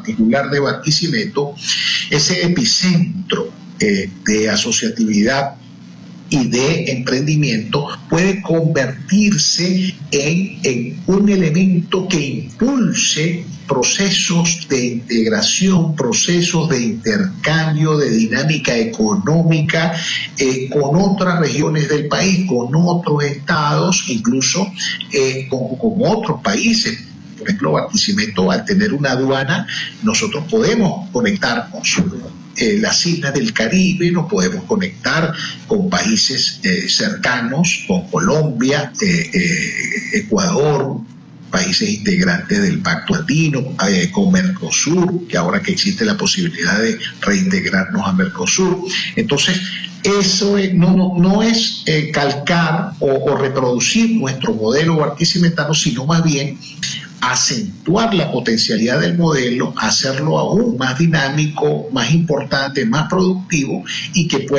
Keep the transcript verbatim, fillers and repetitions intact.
particular de Barquisimeto, ese epicentro eh, de asociatividad y de emprendimiento puede convertirse en, en un elemento que impulse procesos de integración, procesos de intercambio, de dinámica económica eh, con otras regiones del país, con otros estados, incluso eh, con, con otros países. Por ejemplo, Barquisimeto, al tener una aduana, nosotros podemos conectarnos eh, las islas del Caribe, nos podemos conectar con países eh, cercanos, con Colombia, eh, eh, Ecuador, países integrantes del Pacto Andino, eh, con Mercosur, que ahora que existe la posibilidad de reintegrarnos a Mercosur. Entonces, eso es, no, no, no es eh, calcar o, o reproducir nuestro modelo barquisimetano, sino más bien acentuar la potencialidad del modelo, hacerlo aún más dinámico, más importante, más productivo y que pueda